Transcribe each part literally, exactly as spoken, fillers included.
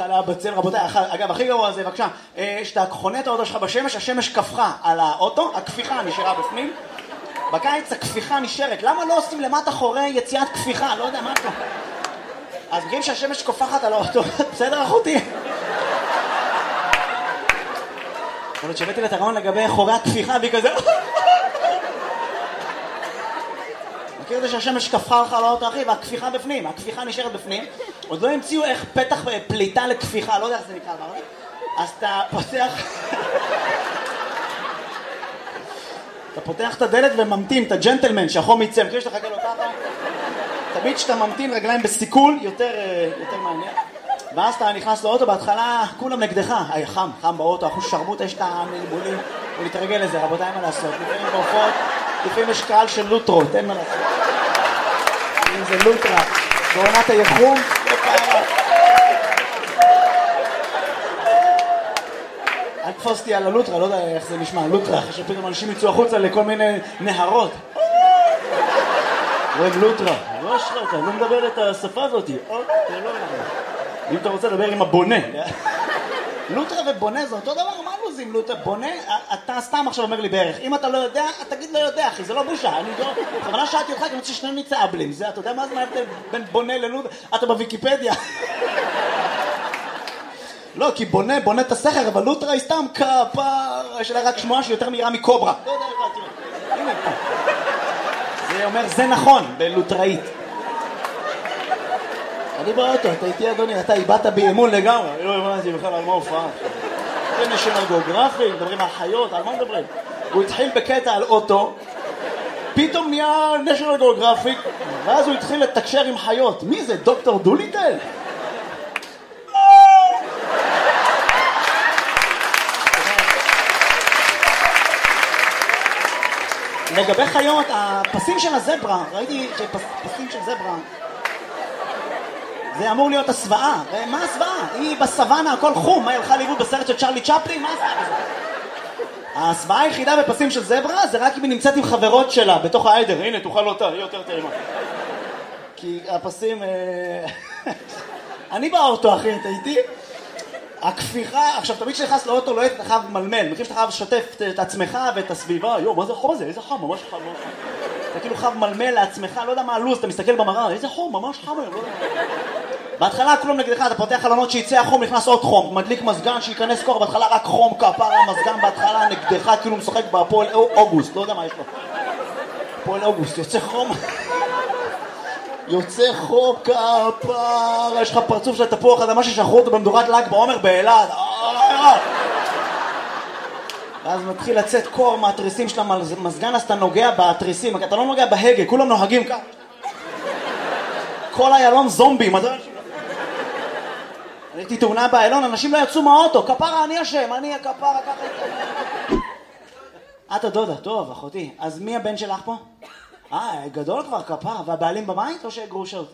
עליה בצל, רבותיי, אגב, הכי גרוע זה, בבקשה, שאתה חונה את האוטו שלך בשמש, השמש כפכה על האוטו, הכפיכה נשארה בפנים, בקיץ הכפיכה נשארת, למה לא עושים למטה חורי יציאת כפיכה? לא יודע, מה אתה? אז בגלל שהשמש כופחת על האוטו, בסדר אחותי? יכול להיות שהבאתי לה את הרעיון לגבי חורי הכפיכה, והיא כזה... מכיר את זה שהשמש כפכה לך על האוטו, אחי, והכפיכה בפנים, הכפיכה נשארת בפנים, עוד לא המציאו איך פתח פליטה לכפיכה, לא יודע איך זה נקרא, אז אתה פותח... אתה פותח את הדלת וממתין, את הג'נטלמן שהחום יצא, מכיר שאתה חכה לו ככה? תמיד שאתה ממתין רגליים בסיכול, יותר, יותר מעניין. ואז אתה נכנס לאוטו, בהתחלה כולם נגדך. היי, חם, חם באוטו, אחוז שרמוט, יש את המבולים. הוא מתרגל לזה, רבותיי, אין מה לעשות. לפעמים בעופות, לפעמים יש קהל של לוטרות, אין מה לעשות. אם זה לוטרה, בעונת היחום, לא פעם. אל תפוס אותי על הלוטרה, לא יודע איך זה נשמע, לוטרה, שפתאום אנשים יצאו החוצה לכל מיני נהרות. רואה לוטרה, לא אשרת, אני לא מדבר את השפה הזאת. אם אתה רוצה לדבר עם הבונה. לוטרה ובונה זה אותו דבר, מה לוזים לוטרה? בונה, אתה סתם עכשיו אומר לי בערך. אם אתה לא יודע, תגיד לא יודע, אחי, זה לא בושה. אני לא... בכוונה שאלתי אותך, כי אני רוצה ששנינו נצא אבלים. זה, אתה יודע מה זה ההבדל בין בונה ללוטרה? אתה בוויקיפדיה. לא, כי בונה, בונה את הסכר, אבל לוטרה היא סתם כפר, יש לה רק שמועה שיותר מהירה מקוברה. לא יודע, תראה. הנה, פה. זה אומר, זה נכון, בלוטראית. אני באוטו, אתה איתי אדוני, אתה איבדת באימון לגמרי. לא הבנתי בכלל על מה הופעה. זה נשיונל גיאוגרפי, מדברים על חיות, על מה מדברים? הוא התחיל בקטע על אוטו, פתאום נהיה נשיונל גיאוגרפי, ואז הוא התחיל לתקשר עם חיות. מי זה? דוקטור דוליטל? לגבי חיות, הפסים של הזברה, ראיתי שפסים של זברה, זה אמור להיות הסוואה. מה הסוואה? היא בסוואנה, הכל חום. מה, הלכה לאיבוד בסרט של צ'רלי צ'פלין? מה הסוואה בזה? הסוואה היחידה בפסים של זברה זה רק אם היא נמצאת עם חברות שלה בתוך העדר. הנה, תוכל אותה, היא יותר טעימה. כי הפסים... אני באוטו, אחי, אתה איתי? הכפיכה, עכשיו תמיד כשנכנס לאוטו לא אתה חייב מלמל, מכיר שאתה חייב לשתף את עצמך ואת הסביבה, יו, מה זה החום הזה? איזה חם, ממש חם, ממש חם. אתה כאילו חייב מלמל לעצמך, לא יודע מה הלוז, אתה מסתכל במראה, איזה חום, ממש חם היום, לא יודע. בהתחלה כולם נגדך, אתה פותח חלונות שיצא החום, נכנס עוד חום, מדליק מזגן, שיכנס קור, בהתחלה רק חום, כפר, המזגן בהתחלה נגדך, כאילו משחק בהפועל אוגוסט, לא יודע מה יש לו. הפועל אוגוסט, יוצא חום. יוצא חום כפר, יש לך פרצוף של תפוח אדמה ששחרו אותו במדורת ל"ג בעומר באילת. ואז מתחיל לצאת קור מהתריסים של המזגן, אז אתה נוגע בתריסים, אתה לא נוגע בהגה, כולם נוהגים ככה. כל איילון זומבים. הייתי תאונה באיילון, אנשים לא יצאו מהאוטו, כפרה אני אשם, אני הכפרה ככה. את הדודה, טוב אחותי, אז מי הבן שלך פה? אה, גדול כבר כפרה, והבעלים בבית או שגרושות?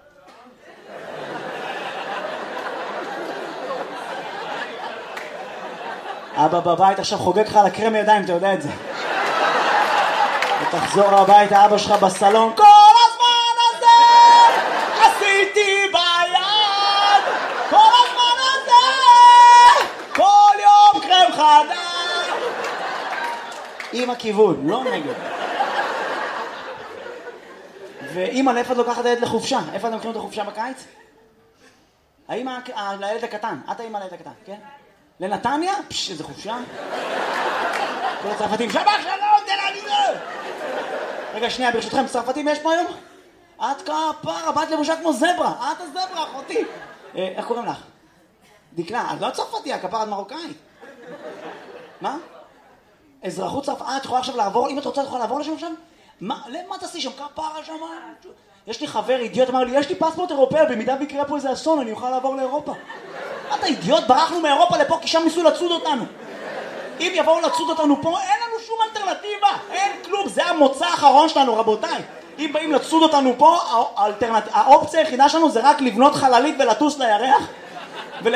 אבא בבית עכשיו חוגג לך על הקרם ידיים, אתה יודע את זה. ותחזור הביתה, אבא שלך בסלון, כל הזמן הזה עשיתי ביד, כל הזמן הזה, כל יום קרם חדש. עם הכיוון, לא נגד. ואמא, לאיפה את לוקחת את הילד לחופשה? איפה אתם מכירים את החופשה בקיץ? האמא לילד הקטן, את האמא לילד הקטן, כן? לנתניה? פש, איזה חופשה. כל הצרפתים, שבח שלום, תל אביב. רגע, שנייה, ברשותכם, צרפתים יש פה היום? את כפרה, באת לבושה כמו זברה. את הזברה, אחותי. איך קוראים לך? דקלה, את לא צרפתיה, כפרה, את מרוקאית. מה? אזרחות צרפת, את יכולה עכשיו לעבור, אם את רוצה, את יכולה לעבור לשם שם? מה, למה תעשי שם? כפרה שם? יש לי חבר אידיוט, אמר לי, יש לי פספורט אירופאי, במידה ויקרה פה איזה אסון, אני אוכל לעבור לאירופה. אתה אידיוט, ברחנו מאירופה לפה, כי שם ניסו לצוד אותנו. אם יבואו לצוד אותנו פה, אין לנו שום אלטרנטיבה, אין כלום, זה המוצא האחרון שלנו, רבותיי. אם באים לצוד אותנו פה, האופציה היחידה שלנו זה רק לבנות חללית ולטוס לירח,